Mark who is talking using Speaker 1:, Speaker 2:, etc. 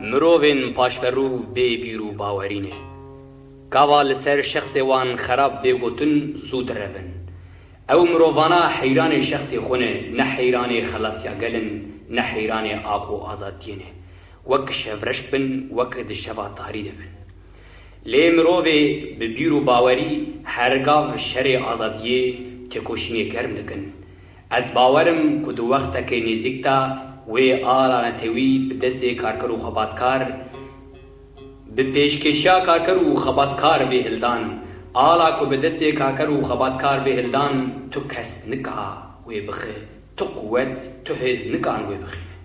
Speaker 1: مروفین پاشفرو بی بیرو باورینه گاوا لسر شخص وان خراب بگوتن زود روین او مرووانا حیران شخص خونه نه حیران خلاصیا گلن نه حیران آخو آزادینه وک شفرشک بن وک دشوا تاریده بن لی مروفی ببیرو باوری هرگاو شر آزادیه تکوشینی گرم دکن از باورم که دو وقت که نزیکتا و آلا نتوی بدست کارکر و خباتکار به پیشکشیا کارکر و خباتکار به هلدان آلا که بدست کارکر و خباتکار به هلدان تو کس نکا و بخه تو قوت تو هز نکان و بخه